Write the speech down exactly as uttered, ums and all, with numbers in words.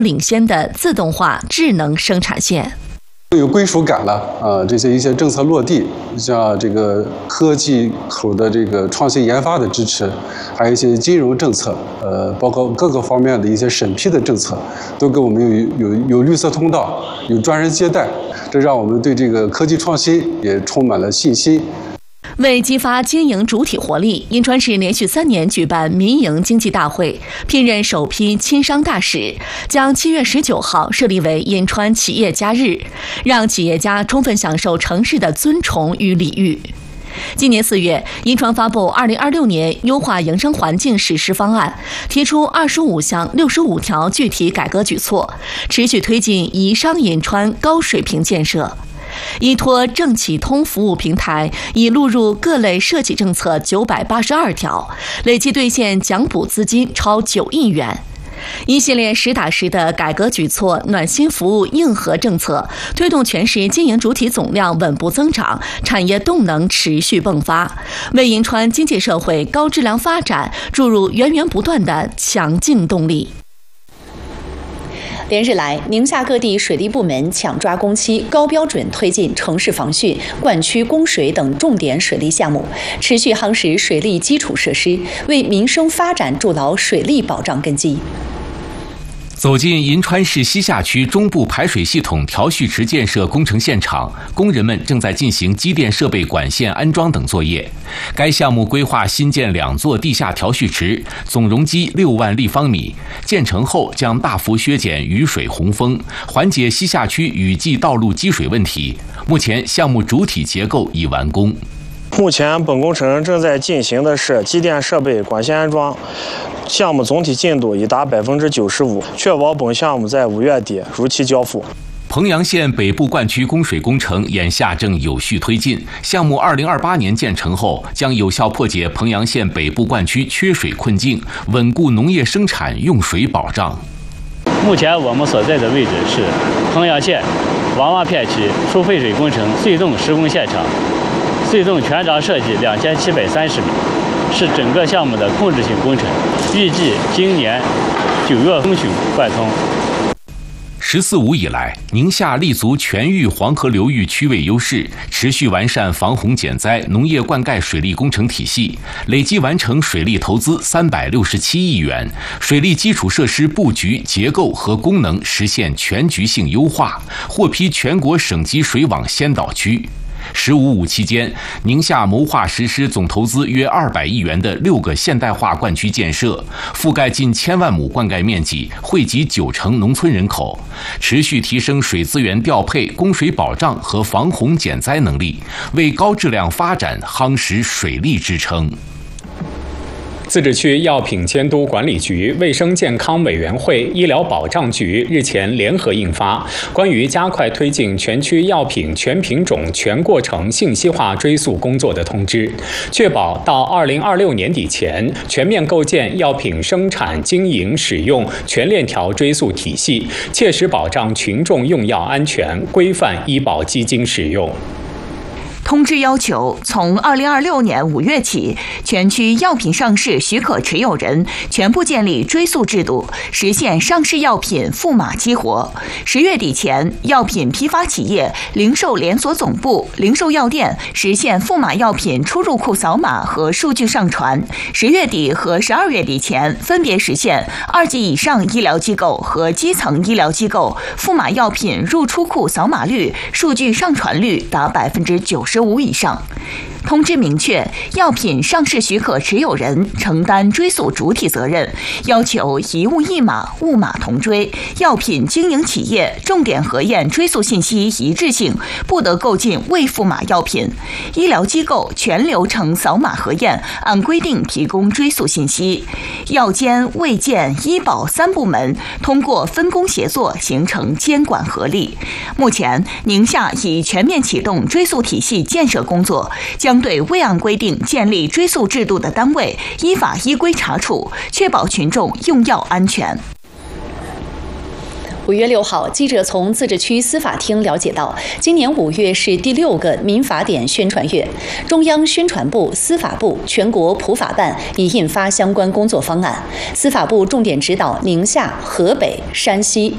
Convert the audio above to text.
领先的自动化智能生产线。 有归属感了啊！这些一些政策落地，像这个科技口的这个创新研发的支持，还有一些金融政策，呃，包括各个方面的一些审批的政策，都给我们有有有绿色通道，有专人接待，这让我们对这个科技创新也充满了信心。 为激发经营主体活力，银川市连续三年举办民营经济大会，聘任首批亲商大使，将七月十九号设立为银川企业家日，让企业家充分享受城市的尊崇与礼遇。今年四月，银川发布二零二六年优化营商环境实施方案，提出二十五项六十五条具体改革举措，持续推进宜商银川高水平建设。依托政企通服务平台，已录入各类社企政策九百八十二条，累计兑现奖补资金超九亿元。一系列实打实的改革举措、暖心服务硬核政策，推动全市经营主体总量稳步增长，产业动能持续迸发，为银川经济社会高质量发展注入源源不断的强劲动力。 连日来，宁夏各地水利部门抢抓工期，高标准推进城市防汛、灌区供水等重点水利项目，持续夯实水利基础设施，为民生发展筑牢水利保障根基。 走进银川市西夏区中部排水系统调蓄池建设工程现场，工人们正在进行机电设备管线安装等作业。该项目规划新建两座地下调蓄池，总容积六万立方米。建成后将大幅削减雨水洪峰，缓解西夏区雨季道路积水问题。目前项目主体结构已完工。 目前本工程正在进行的是机电设备管线安装，项目总体进度已达百分之九十五，确保本项目在五月底如期交付。 彭阳县北部灌区供水工程眼下正有序推进，项目二零二八年建成后，将有效破解彭阳县北部灌区缺水困境，稳固农业生产用水保障。 目前我们所在的位置是彭阳县王洼片区输废水工程隧洞施工现场。隧洞全长设计两千七百三十米，是整个项目的控制性工程，预计今年九月中旬贯通。 十四五以来，宁夏立足全域黄河流域区位优势，持续完善防洪减灾、农业灌溉水利工程体系，累计完成水利投资三百六十七亿元，水利基础设施布局、结构和功能实现全局性优化，获批全国省级水网先导区。十五五期间，宁夏谋划实施总投资约二百亿元的六个现代化灌区建设，覆盖近千万亩灌溉面积，惠及九成农村人口，持续提升水资源调配、供水保障和防洪减灾能力，为高质量发展夯实水利支撑。 自治区药品监督管理局、卫生健康委员会、医疗保障局日前联合印发关于加快推进全区药品全品种全过程信息化追溯工作的通知，确保到二零二六年底前全面构建药品生产、经营、使用全链条追溯体系，切实保障群众用药安全，规范医保基金使用。 通知要求，从二零二六年五月起，全区药品上市许可持有人全部建立追溯制度，实现上市药品赋码激活。十月底前，药品批发企业、零售连锁总部、零售药店实现赋码药品出入库扫码和数据上传。十月底和十二月底前，分别实现二级以上医疗机构和基层医疗机构赋码药品入出库扫码率、数据上传率达百分之九十五以上。通知明确，药品上市许可持有人承担追溯主体责任，要求一物一码、物码同追。药品经营企业重点核验追溯信息一致性，不得购进未赋码药品。医疗机构全流程扫码核验，按规定提供追溯信息。药监、卫健、医保三部门通过分工协作，形成监管合力。目前，宁夏已全面启动追溯体系建设工作，将对未按规定建立追溯制度的单位依法依规查处，确保群众用药安全。 五月六号，记者从自治区司法厅了解到，今年五月是第六个民法典宣传月，中央宣传部、司法部、全国普法办已印发相关工作方案。司法部重点指导宁夏、河北、山西、